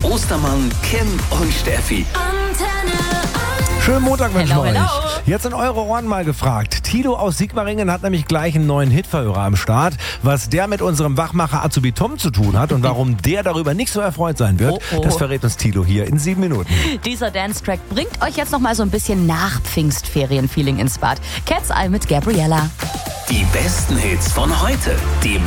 Ostermann, Kim und Steffi. Schönen Montag wünschen wir Hello. euch. Jetzt in eure Ohren mal gefragt. Tilo aus Sigmaringen hat nämlich gleich einen neuen Hitverhörer am Start. Was der mit unserem Wachmacher Azubi Tom zu tun hat und warum der darüber nicht so erfreut sein wird, das verrät uns Tilo hier in 7 Minuten. Dieser Dance-Track bringt euch jetzt noch mal so ein bisschen Nach-Pfingstferien-Feeling ins Bad. Cat's Eye mit Gabriella. Die besten Hits von heute. Die